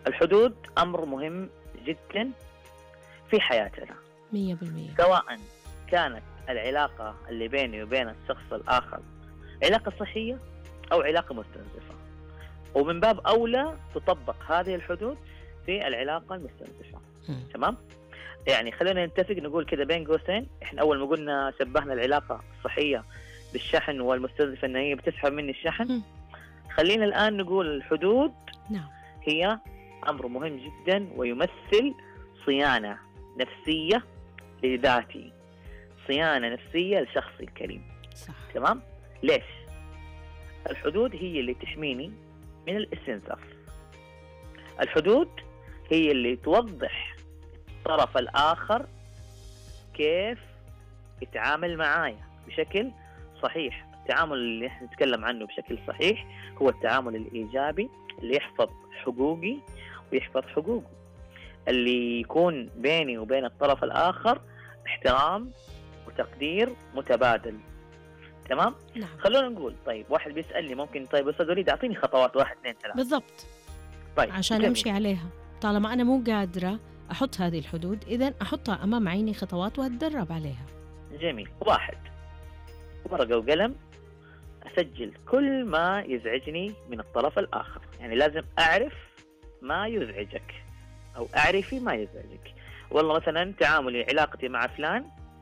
الحدود أمر مهم جدا في حياتنا 100%. سواء كانت العلاقة اللي بيني وبين الشخص الآخر علاقة صحية أو علاقة مستنزفة، ومن باب أولى تطبق هذه الحدود في العلاقة المستنزفة. تمام؟ يعني خلينا نتفق نقول كده بين قوسين، إحنا أول ما قلنا شبهنا العلاقة الصحية بالشحن والمستنزفة إن هي بتسحب مني الشحن، خلينا الآن نقول الحدود هي أمر مهم جدا ويمثل صيانة نفسية لذاتي، صيانة نفسية لشخصي الكريم. صح. تمام؟ ليش؟ الحدود هي اللي تحميني من الاستنزاف، الحدود هي اللي توضح الطرف الآخر كيف يتعامل معايا بشكل صحيح. التعامل اللي احنا نتكلم عنه بشكل صحيح هو التعامل الإيجابي اللي يحفظ حقوقي ويحفظ حقوقه، اللي يكون بيني وبين الطرف الآخر احترام وتقدير متبادل. تمام؟ نعم. خلونا نقول طيب واحد بيسألني ممكن طيب أستاذ وليد أعطيني خطوات 1 2 3. بالضبط. طيب عشان جميل. أمشي عليها. طالما أنا مو قادرة أحط هذه الحدود، إذن أحطها أمام عيني خطوات وأتدرب عليها. جميل. 1 ورقة وقلم أسجل كل ما يزعجني من الطرف الآخر، يعني لازم أعرف ما يزعجك أو أعرفي ما يزعجك. والله مثلا تعاملي علاقتي مع فلان